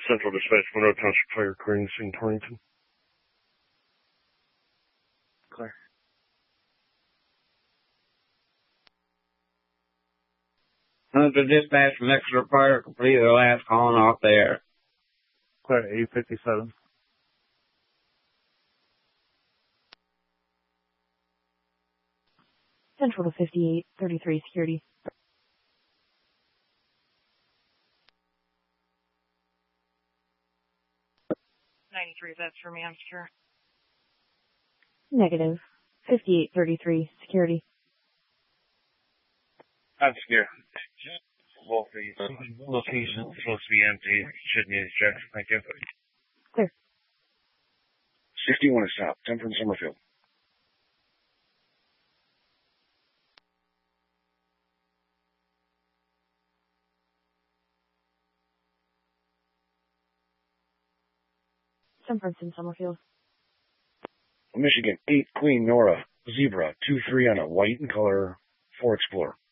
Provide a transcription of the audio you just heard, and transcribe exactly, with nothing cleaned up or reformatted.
Central Dispatch, Monroe Township Fire, clearing scene Torrington. Clear. Central Dispatch from Exeter Fire, completed the last calling off there. Clear at eight fifty-seven. Central to fifty-eight thirty-three security. ninety-three, that's for me, I'm secure. Negative. fifty-eight thirty-three security. I'm secure. Both these locations supposed to be empty. Should need a check. Thank you. Clear. sixty-one is stop. Temperance Summerfield. Temperance in Summerfield. Michigan, eight Queen Nora, Zebra, two three on a white in color, four Explorer.